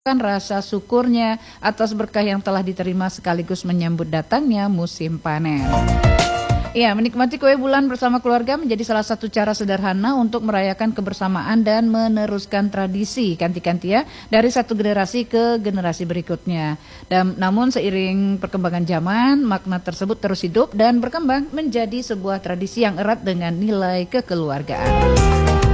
rasa syukurnya atas berkah yang telah diterima sekaligus menyambut datangnya musim panen. Ya, menikmati kue bulan bersama keluarga menjadi salah satu cara sederhana untuk merayakan kebersamaan dan meneruskan tradisi ganti-ganti ya dari satu generasi ke generasi berikutnya. Dan namun seiring perkembangan zaman, makna tersebut terus hidup dan berkembang menjadi sebuah tradisi yang erat dengan nilai kekeluargaan.